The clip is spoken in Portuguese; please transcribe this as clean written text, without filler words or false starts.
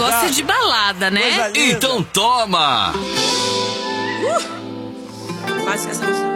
gosta de balada, né? Coisa linda. Então toma! Quase que essa música.